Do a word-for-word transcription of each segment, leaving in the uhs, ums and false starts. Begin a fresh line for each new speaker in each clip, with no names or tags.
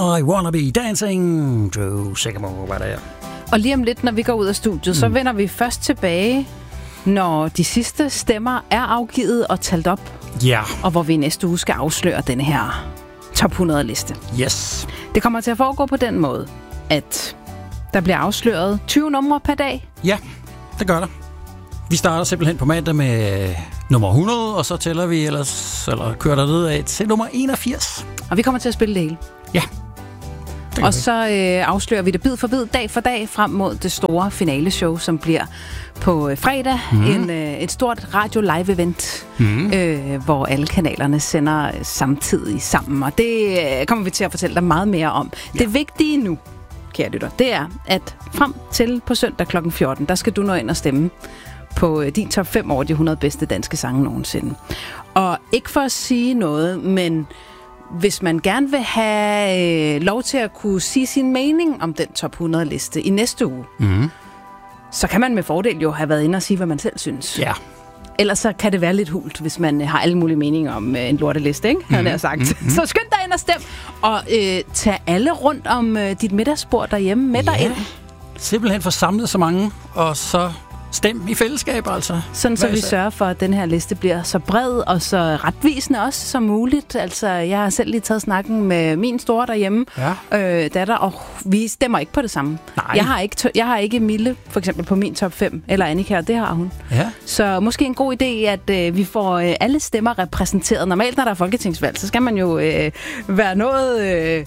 I Wanna Be Dancing. Drew Sycamore var der.
Og lige om lidt, når vi går ud af studiet, mm. så vender vi først tilbage, når de sidste stemmer er afgivet og talt op.
Ja. Yeah.
Og hvor vi næste uge skal afsløre denne her top hundrede liste.
Yes.
Det kommer til at foregå på den måde, at der bliver afsløret tyve numre per dag.
Ja, det gør der. Vi starter simpelthen på mandag med nummer hundrede, og så tæller vi ellers, eller kører der nedad til nummer enogfirs.
Og vi kommer til at spille det hele.
Ja. Det
og så øh, afslører vi det bid for bid, dag for dag, frem mod det store finaleshow, som bliver på øh, fredag. Mm. En, øh, et stort radio-live-event, mm. øh, hvor alle kanalerne sender samtidig sammen. Og det øh, kommer vi til at fortælle dig meget mere om. Ja. Det vigtige nu, kære lytter, det er, at frem til på søndag klokken fjorten, der skal du nå ind og stemme på øh, din top fem over de hundrede bedste danske sange nogensinde. Og ikke for at sige noget, men hvis man gerne vil have øh, lov til at kunne sige sin mening om den top hundrede liste i næste uge, mm. så kan man med fordel jo have været inde og sige, hvad man selv synes.
Ja.
Ellers så kan det være lidt hult, hvis man har alle mulige meninger om øh, en lorteliste, ikke? Havde jeg sagt. Mm-hmm. Så skynd dig ind og stem, og øh, tag alle rundt om øh, dit middagsbord derhjemme med
ja.
dig ind.
Simpelthen få samlet så mange, og så stem i fællesskab, altså.
Sådan, så vi sørger for, at den her liste bliver så bred og så retvisende også som muligt. Altså, jeg har selv lige taget snakken med min store derhjemme, ja. øh, datter, og vi stemmer ikke på det samme. Nej. Jeg har ikke, jeg har ikke Mille, for eksempel, på min top fem, eller Annika, og det har hun. Ja. Så måske en god idé, at øh, vi får øh, alle stemmer repræsenteret. Normalt, når der er folketingsvalg, så skal man jo øh, være noget øh,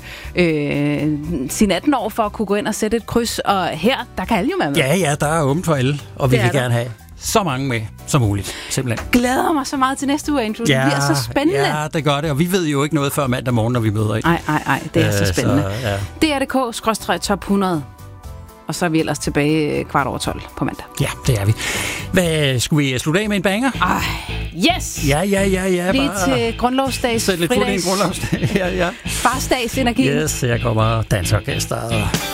øh, sine atten år for at kunne gå ind og sætte et kryds, og her, der kan alle jo være med.
Ja, ja, der er åbent for alle, og vi vil der. gerne have så mange med som muligt, simpelthen.
Glæder mig så meget til næste uge, Andrew. Ja, det bliver så spændende.
Ja, det gør det, og vi ved jo ikke noget før mandag morgen, når vi møder ind.
Nej, nej, nej, det er øh, så spændende.
Så, ja.
D R punktum d k skråstreg top hundrede. Og så er vi ellers tilbage kvart over tolv på mandag.
Ja, det er vi. Hvad, skulle vi slutte af med en banger?
Ej, yes!
Ja, ja, ja, ja.
Lige til grundlovsdags,
fridags. Sæt lidt fuld i en grundlovsdag, ja, ja.
Farsdags energi.
Yes, jeg kommer dansorkestret.